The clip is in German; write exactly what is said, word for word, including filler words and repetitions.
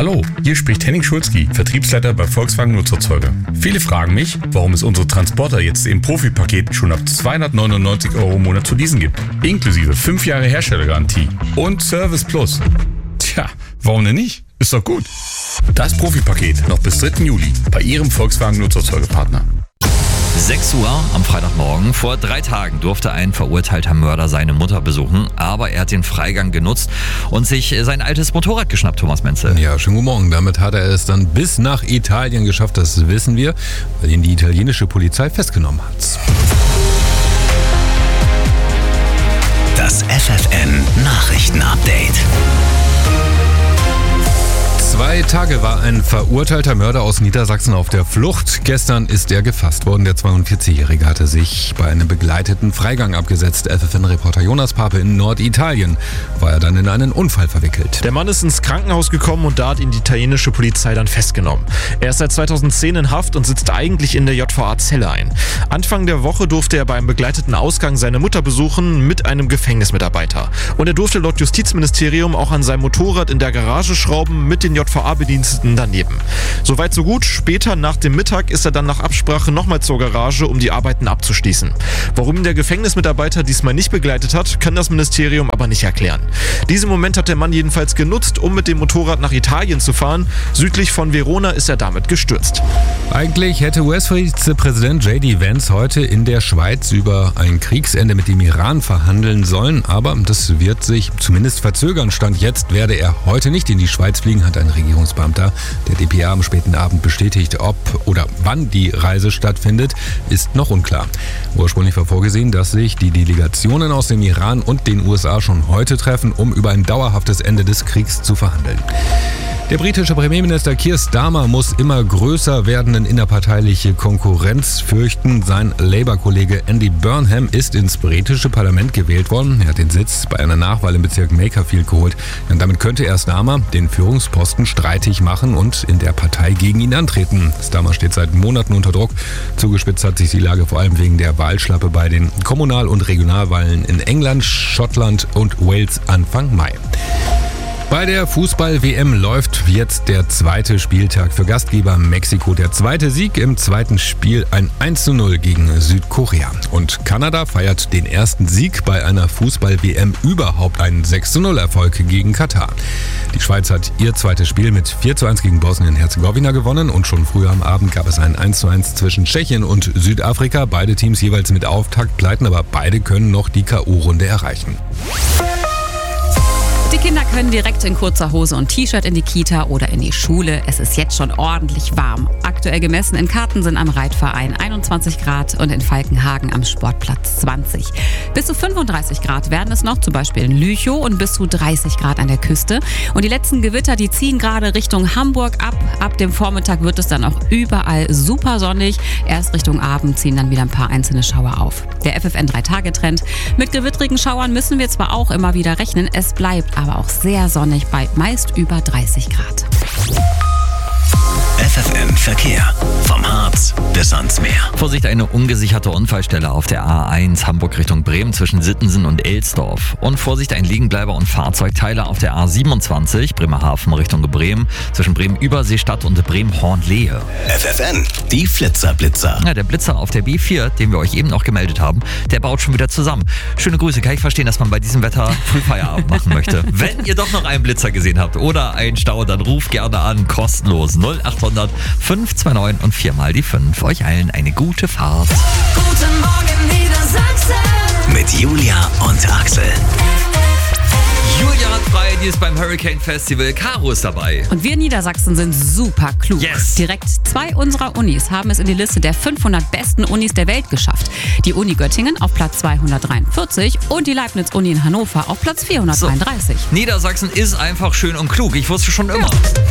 Hallo, hier spricht Henning Schulzki, Vertriebsleiter bei Volkswagen Nutzerzeuger. Viele fragen mich, warum es unsere Transporter jetzt im Profi-Paket schon ab zweihundertneunundneunzig Euro im Monat zu leasen gibt. Inklusive fünf Jahre Herstellergarantie und Service Plus. Tja, warum denn nicht? Ist doch gut. Das Profi-Paket noch bis dritten Juli bei Ihrem Volkswagen Nutzerzeugerpartner. sechs Uhr am Freitagmorgen. Vor drei Tagen durfte ein verurteilter Mörder seine Mutter besuchen, aber er hat den Freigang genutzt und sich sein altes Motorrad geschnappt, Thomas Menzel. Ja, schönen guten Morgen. Damit hat er es dann bis nach Italien geschafft, das wissen wir, weil ihn die italienische Polizei festgenommen hat. Das F F N Nachrichten-Update. Zwei Tage war ein verurteilter Mörder aus Niedersachsen auf der Flucht. Gestern ist er gefasst worden. Der zweiundvierzigjährige hatte sich bei einem begleiteten Freigang abgesetzt. F F N-Reporter Jonas Pape in Norditalien war er dann in einen Unfall verwickelt. Der Mann ist ins Krankenhaus gekommen und da hat ihn die italienische Polizei dann festgenommen. Er ist seit zweitausendzehn in Haft und sitzt eigentlich in der J V A-Zelle ein. Anfang der Woche durfte er beim begleiteten Ausgang seine Mutter besuchen mit einem Gefängnismitarbeiter. Und er durfte laut Justizministerium auch an seinem Motorrad in der Garage schrauben mit den J V A-Bediensteten daneben. Soweit so gut. Später nach dem Mittag ist er dann nach Absprache nochmal zur Garage, um die Arbeiten abzuschließen. Warum ihn der Gefängnismitarbeiter diesmal nicht begleitet hat, kann das Ministerium aber nicht erklären. Diesen Moment hat der Mann jedenfalls genutzt, um mit dem Motorrad nach Italien zu fahren. Südlich von Verona ist er damit gestürzt. Eigentlich hätte U S-Vizepräsident J D Vance heute in der Schweiz über ein Kriegsende mit dem Iran verhandeln sollen, aber das wird sich zumindest verzögern. Stand jetzt werde er heute nicht in die Schweiz fliegen, hat ein Regierungsbeamter der D P A am späten Abend bestätigt. Ob oder wann die Reise stattfindet, ist noch unklar. Ursprünglich war vorgesehen, dass sich die Delegationen aus dem Iran und den U S A schon heute treffen, um über ein dauerhaftes Ende des Kriegs zu verhandeln. Der britische Premierminister Keir Starmer muss immer größer werdenden innerparteiliche Konkurrenz fürchten. Sein Labour-Kollege Andy Burnham ist ins britische Parlament gewählt worden. Er hat den Sitz bei einer Nachwahl im Bezirk Makerfield geholt. Und damit könnte er Starmer den Führungsposten streitig machen und in der Partei gegen ihn antreten. Starmer steht seit Monaten unter Druck. Zugespitzt hat sich die Lage vor allem wegen der Wahlschlappe bei den Kommunal- und Regionalwahlen in England, Schottland und Wales Anfang Mai. Bei der Fußball-W M läuft jetzt der zweite Spieltag für Gastgeber Mexiko. Der zweite Sieg im zweiten Spiel, ein eins zu null gegen Südkorea. Und Kanada feiert den ersten Sieg bei einer Fußball-W M überhaupt, einen sechs zu null Erfolg gegen Katar. Die Schweiz hat ihr zweites Spiel mit vier zu eins gegen Bosnien-Herzegowina gewonnen und schon früher am Abend gab es ein eins zu eins zwischen Tschechien und Südafrika. Beide Teams jeweils mit Auftaktpleiten, aber beide können noch die K O-Runde erreichen. Die Kinder können direkt in kurzer Hose und T-Shirt in die Kita oder in die Schule. Es ist jetzt schon ordentlich warm. Aktuell gemessen in Kartensen am Reitverein einundzwanzig Grad und in Falkenhagen am Sportplatz zwanzig. Bis zu fünfunddreißig Grad werden es noch, zum Beispiel in Lüchow, und bis zu dreißig Grad an der Küste. Und die letzten Gewitter, die ziehen gerade Richtung Hamburg ab. Ab dem Vormittag wird es dann auch überall super sonnig. Erst Richtung Abend ziehen dann wieder ein paar einzelne Schauer auf. Der F F N drei Tage Trend. Mit gewittrigen Schauern müssen wir zwar auch immer wieder rechnen, es bleibt aber auch sehr sonnig bei meist über dreißig Grad. F F N Verkehr. Vom Harz bis ans Meer. Vorsicht, eine ungesicherte Unfallstelle auf der A eins Hamburg Richtung Bremen zwischen Sittensen und Elsdorf. Und Vorsicht, ein Liegenbleiber und Fahrzeugteile auf der A siebenundzwanzig Bremerhaven Richtung Bremen zwischen Bremen-Überseestadt und Bremen-Hornlehe. F F N, die Flitzer-Blitzer. Ja, der Blitzer auf der B vier, den wir euch eben noch gemeldet haben, der baut schon wieder zusammen. Schöne Grüße, kann ich verstehen, dass man bei diesem Wetter früh Feierabend machen möchte. Wenn ihr doch noch einen Blitzer gesehen habt oder einen Stau, dann ruft gerne an, kostenlos null achthundert fünf zwei neun und viermal die fünf. Euch allen eine gute Fahrt. Guten Morgen Niedersachsen. Mit Julia und Axel. Julia hat frei, die ist beim Hurricane Festival. Caro ist dabei. Und wir Niedersachsen sind super klug. Yes. Direkt zwei unserer Unis haben es in die Liste der fünfhundert besten Unis der Welt geschafft. Die Uni Göttingen auf Platz zweihundertdreiundvierzig und die Leibniz-Uni in Hannover auf Platz vierhundertdreiunddreißig. So. Niedersachsen ist einfach schön und klug. Ich wusste schon immer. Ja.